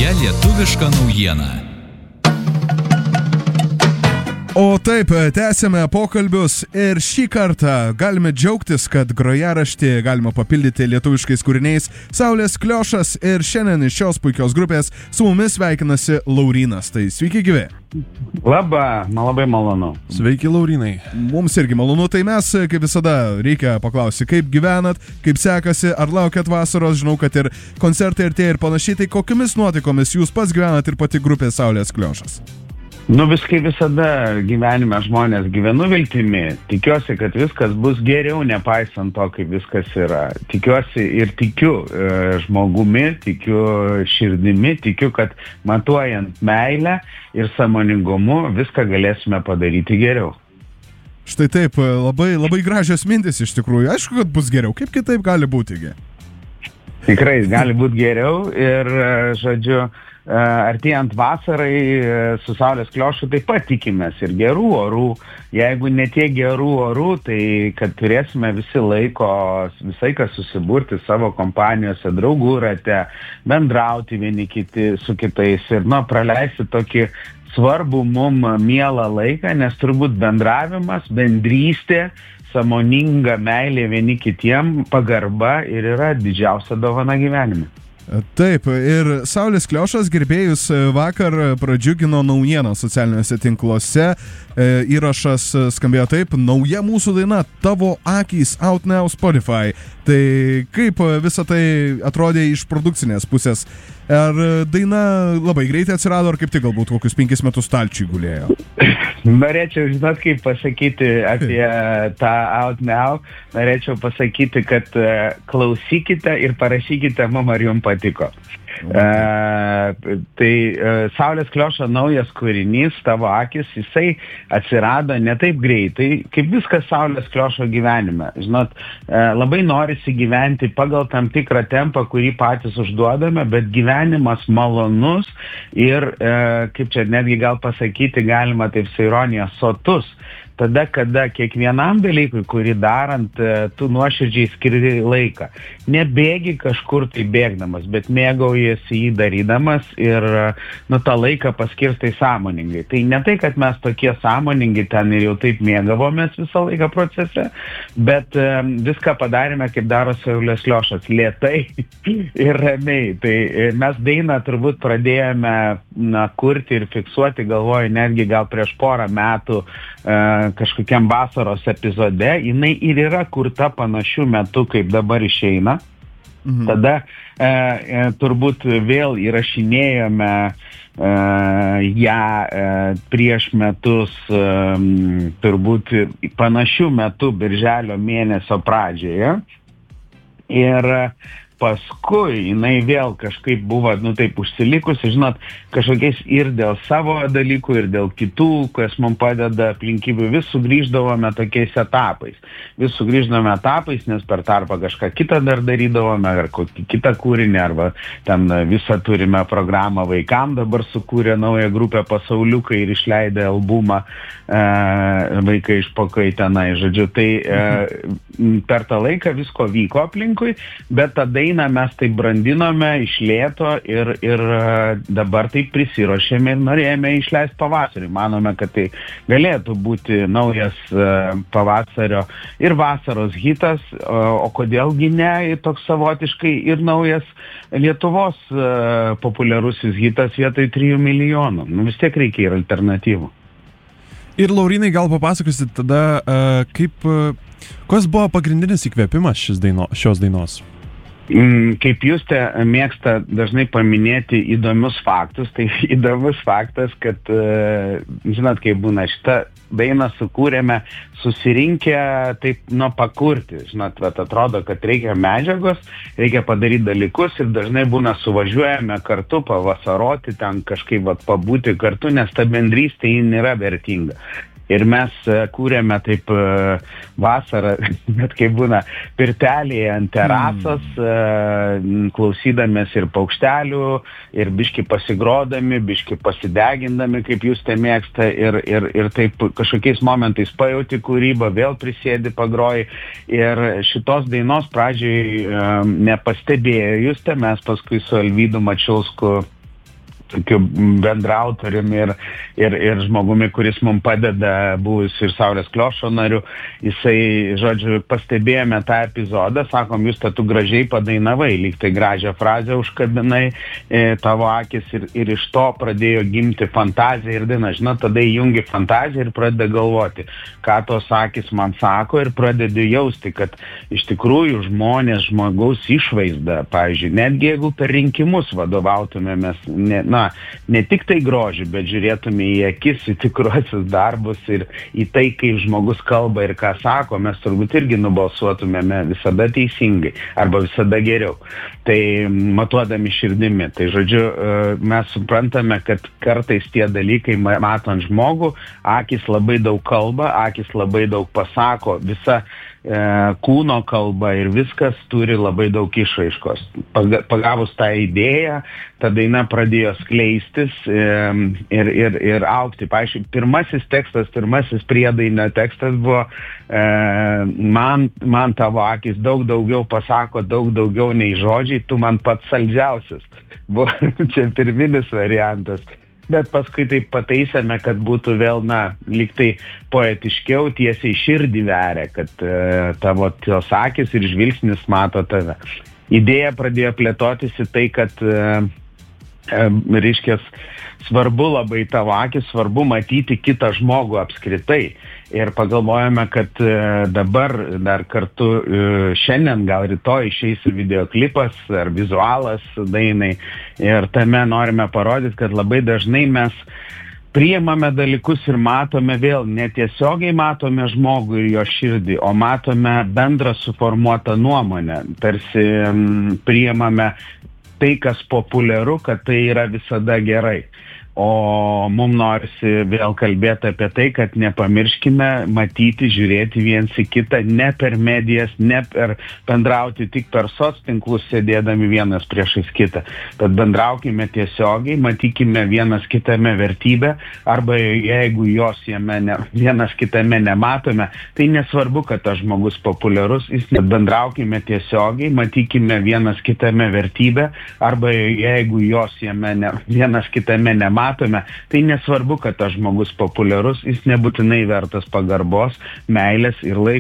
nauja lietuviška naujiena. O taip, tęsėme pokalbius ir šį kartą galime džiaugtis, kad grojaraštį galima papildyti lietuviškais kūriniais Saulės Kliošas ir šiandien iš šios puikios grupės su mumis sveikinasi Laurynas. Tai sveiki gyvi. Labai malonu. Sveiki Laurynai. Mums irgi malonu, tai mes kaip visada reikia paklausti, kaip gyvenat, kaip sekasi, ar laukiat vasaros, žinau, kad ir koncertai artėja ir panašiai, tai kokiamis nuotaikomis jūs pats gyvenat ir pati grupė Saulės Kliošas? Viskai visada gyvenime žmonės gyvenu viltimi. Tikiuosi, kad viskas bus geriau, nepaisant to, kaip viskas yra. Tikiuosi ir tikiu žmogumi, tikiu širdimi, tikiu, kad matuojant meilę ir sąmoningumu viską galėsime padaryti geriau. Štai taip, labai gražios mintis iš tikrųjų. Aišku, kad bus geriau. Kaip kitaip gali būti? Tikrai gali būti geriau ir, žodžiu, artėjant vasarai su Saulės Kliošu taip pat tikimės ir gerų orų. Jeigu ne tiek gerų orų, tai kad turėsime visi laiko visai kas susiburti savo kompanijose, draugų rate, bendrauti vieni su kitais ir praleisti tokį svarbų mum mielą laiką, nes turbūt bendravimas, bendrystė, sąmoninga meilė vieni kitiem, pagarba ir yra didžiausia dovana gyvenime. Taip, ir Saulės Kliošas gerbėjus vakar pradžiugino naujieną socialiniuose tinkluose. Įrašas skambėjo taip: nauja mūsų daina Tavo akys out now Spotify. Tai kaip visą tai atrodė iš produkcinės pusės? Ar daina labai greitai atsirado, ar kaip tik galbūt kokius 5 metus stalčiui gulėjo? Norėčiau, kaip pasakyti apie tą Out Now, norėčiau pasakyti, kad klausykite ir parašykite mum, ar jums patiko. Tai Saulės Kliošo naujas kūrinys Tavo akis, jisai atsirado ne taip greitai, kaip viskas Saulės Kliošo gyvenime. Žinot, labai norisi gyventi pagal tam tikrą tempą, kurį patys užduodame, bet gyvenimas malonus ir, kaip čia netgi gal pasakyti, galima taip su ironija, sotus. Tada, kada kiekvienam dalykui, kurį darant, tu nuoširdžiai skiri laiką. Nebėgi kažkur tai bėgdamas, bet mėgaujasi jį darydamas ir tą laiką paskirstai sąmoningai. Tai ne tai, kad mes tokie sąmoningi ten ir jau taip mėgavomės visą laiką procese, bet viską padarėme, kaip daro Saulės Kliošas, lėtai ir ramiai. Tai mes dainą turbūt pradėjome kurti ir fiksuoti, galvoju, netgi gal prieš porą metų kažkokiam vasaros epizode. Jinai ir yra kurta panašių metų, kaip dabar išeina. Tada turbūt vėl įrašinėjome ją prieš metus, turbūt panašių metų birželio mėnesio pradžioje. Ir paskui jinai vėl kažkaip buvo, taip užsilikusi, žinot, kažkokiais ir dėl savo dalykų, ir dėl kitų, kas mums padeda aplinkybių, vis sugrįždavome tokiais etapais. Nes per tarpą kažką kitą dar darydavome, ar kokį kitą kūrinį, arba ten visą turime programą vaikam, dabar sukūrė naują grupę Pasauliukai ir išleidė albumą Vaikai išpokai tenai, žodžiu. Tai per tą laiką visko vyko aplinkui, bet tą dainą mes taip brandinome iš lėto ir dabar taip prisiruošėme ir norėjome išleisti pavasarį. Manome, kad tai galėtų būti naujas pavasario ir vasaros hitas, o kodėlgi ne, toks savotiškai ir naujas Lietuvos populiarusis hitas vietoj 3 milijonų. Vis tiek reikia ir alternatyvų. Ir Laurynai, gal papasakosit tada, kas buvo pagrindinis įkvėpimas šios dainos? Kaip Justė mėgsta dažnai paminėti įdomius faktus, tai įdomus faktas, kad, žinot, kaip būna, šitą dainą sukūrėme susirinkę taip pakurti. Žinot, atrodo, kad reikia medžiagos, reikia padaryti dalykus ir dažnai būna suvažiuojame kartu, pavasaroti, ten kažkaip pabūti kartu, nes ta bendrystė nėra vertinga. Ir mes kūrėme taip vasarą, bet kaip būna, pirtelėje ant terasos, klausydamės ir paukštelių, ir biški pasigrodami, biški pasidegindami, kaip jūs tai mėgsta, ir taip kažkokiais momentais pajauti kūrybą, vėl prisėdi, pagroji. Ir šitos dainos pradžiai nepastebėjo jūs, mes paskui su Alvydu Mačiulsku tokiu bendrautoriumi ir žmogumi, kuris mums padeda, buvusiu ir Saulės Kliošo nariu. Jisai, žodžiu, pastebėjome tą epizodą, sakom, jūs tu gražiai padainavai, lyg tai gražią frazę užkabinai, tavo akis ir iš to pradėjo gimti fantazija ir daina. Žinot, tada įjungi fantaziją ir pradeda galvoti, ką tos akis man sako ir pradedi jausti, kad iš tikrųjų žmogaus išvaizda, pavyzdžiui, netgi jeigu per rinkimus vadovautumėmės, ne tik tai grožį, bet žiūrėtume į akis, į tikruosius darbus ir į tai, kaip žmogus kalba ir ką sako, mes turbūt irgi nubalsuotumėme visada teisingai arba visada geriau. Tai matuodami širdimi. Tai žodžiu, mes suprantame, kad kartais tie dalykai, matant žmogų, akis labai daug kalba, akis labai daug pasako, visa kūno kalba ir viskas turi labai daug išraiškos. Pagavus tą idėją, ta daina pradėjo skleistis ir augti. Pavyzdžiui, pirmasis priedainio tekstas buvo man tavo akis daug daugiau pasako, daug daugiau nei žodžiai, tu man pats saldžiausias. Buvo čia pirminis variantas. Bet paskui taip pataisėme, kad būtų vėl, lyg tai poetiškiau, tiesiai širdį veria, kad tavo tos akis ir žvilgsnis mato tave. Idėja pradėjo plėtotis į tai, kad, reiškia, svarbu labai tavo akis, svarbu matyti kitą žmogų apskritai. Ir pagalvojame, kad dabar dar kartu šiandien, gal rytoj išeis videoklipas ar vizualas dainai. Ir tame norime parodyti, kad labai dažnai mes priimame dalykus ir matome vėl, netiesiogiai matome žmogų ir jo širdį, o matome bendrą suformuotą nuomonę. Tarsi priimame tai, kas populiaru, kad tai yra visada gerai. O mums norisi vėl kalbėti apie tai, kad nepamirškime matyti, žiūrėti viens į kitą, ne per medijas, ne per bendrauti tik per soctinklus sėdėdami vienas priešais kitą. Tad bendraukime tiesiogiai, matykime vienas kitame vertybę, arba jeigu jos vienas kitame nematome, tai nesvarbu, kad tas žmogus populiarus, bendraukime tiesiogiai, matykime vienas kitame vertybę, arba jeigu jos vienas kitame nematome, tai nesvarbu, kad tas žmogus populiarus, jis nebūtinai vertas pagarbos, meilės ir laiko.